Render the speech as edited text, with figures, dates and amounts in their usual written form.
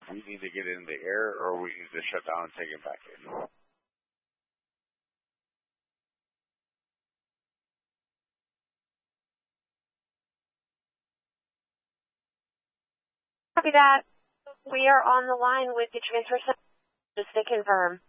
we need to get it in the air or we need to shut down and take it back in. Copy that. We are on the line with the transfer center just to confirm.